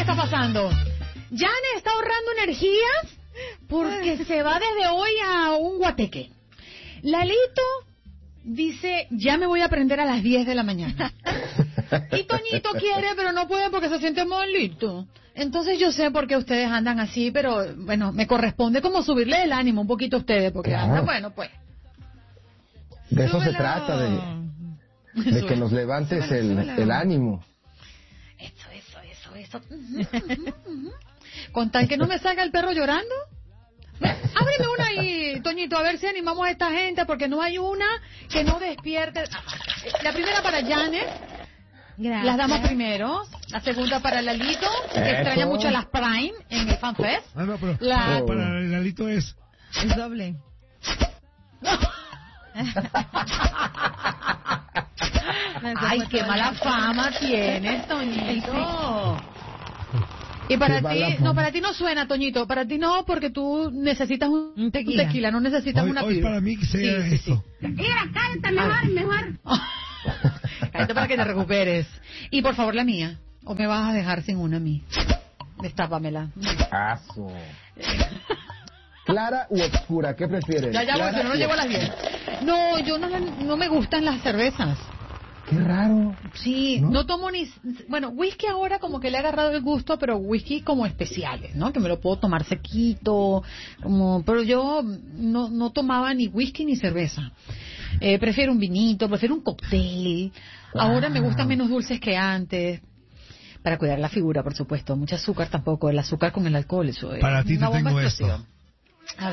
está pasando? Janet está ahorrando energías porque se va desde hoy a un guateque. Lalito dice, ya me voy a aprender a las 10 de la mañana. Y Toñito quiere, pero no puede porque se siente malito. Entonces yo sé por qué ustedes andan así, pero bueno, me corresponde como subirle el ánimo un poquito a ustedes, porque Claro. andan, bueno, pues. De eso se Súbelo. trata, de que nos levantes el ánimo. Eso. Con tal que no me salga el perro llorando. Ábreme una ahí, Toñito, a ver si animamos a esta gente, porque no hay una que no despierte. La primera para Janet. Gracias. Las damas primero. La segunda para Lalito, que extraña mucho a las Prime en el FanFest. Ah, no, pero La- para el Lalito es... Es doble. Ay, qué mala fama tienes, Toñito. Y para Qué mala ti, fama. no, para ti no suena, Toñito. Para ti no, porque tú necesitas un tequila. tequila, no necesitas una Hoy piba. para mí que sea Sí. esto. Mira, cállate, mejor. Cállate para que te recuperes. Y por favor, la mía. ¿O me vas a dejar sin una a mí? Destápamela. Aso. ¿Clara u oscura? ¿Qué prefieres? Ya, voy, ¿Clara pero no u- llego a las 10. No, yo no me gustan las cervezas. Qué raro. Sí, no tomo ni... Bueno, whisky ahora como que le he agarrado el gusto, pero whisky como especiales, ¿no? Que me lo puedo tomar sequito, pero yo no tomaba ni whisky ni cerveza. Prefiero un vinito, prefiero un cóctel. Ahora me gustan menos dulces que antes. Para cuidar la figura, por supuesto. Mucho azúcar tampoco. El azúcar con el alcohol, eso es Para ti te una bomba tengo explosiva. esto.